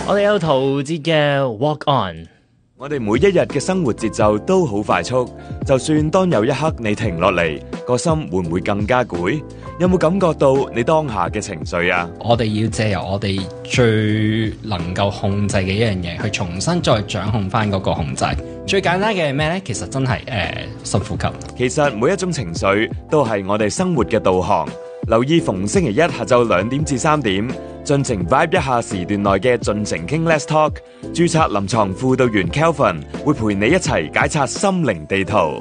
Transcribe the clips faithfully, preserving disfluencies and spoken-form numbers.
我哋有陶喆嘅 Walk On。 我哋每一日嘅生活節奏都好快速，就算當有一刻你停落嚟，個心會唔會更加攰？有冇感覺到你當下嘅情緒啊？ 我哋要借由我哋最能夠控制嘅一樣嘢，去重新再掌控翻嗰個控制。最簡單嘅係咩呢？其實真係誒、呃、深呼吸。 其實每一種情緒都係我哋生活嘅導航。留意逢星期一下晝兩點至三點，盡情 vibe 一下時段內嘅盡情傾 Let's Talk。註冊臨床輔導員 Kelvin 會陪你一齊解拆心靈地圖。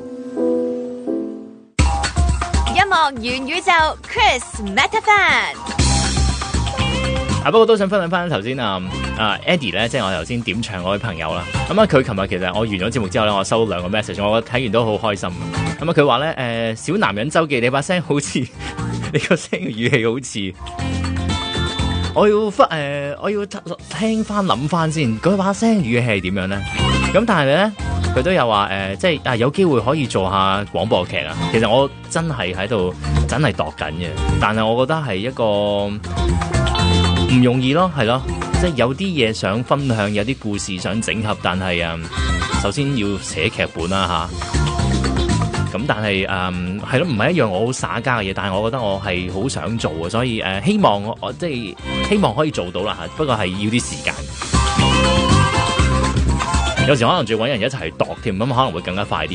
音樂元宇宙 Chris Metafan。 啊，不過都想分享翻頭先啊啊 Eddie 咧，即係我頭先點唱嗰位朋友啦。咁啊，佢琴日其實我完咗節目之後咧，我收到兩個 message，我睇完都好開心。咁啊，佢話咧誒，小男人周記，你把聲好似，你個聲嘅語氣好似，我要翻誒、呃，我要聽翻諗翻先，佢把聲語氣係點樣咧？咁但係咧，佢都有話誒、呃，即係啊有機會可以做下廣播劇啊。其實我真係喺度真係度緊嘅，但係我覺得係一個唔容易咯，係咯，即係有啲嘢想分享，有啲故事想整合，但係啊、嗯，首先要寫劇本啦吓，咁、啊、但係誒係咯，唔、嗯、係一樣我好耍家嘅嘢，但係我覺得我係好想做嘅，所以誒、呃、希望我我即係希望可以做到啦吓，不過係要啲時間，有時可能仲要搵人一齊度添，咁可能會更加快啲。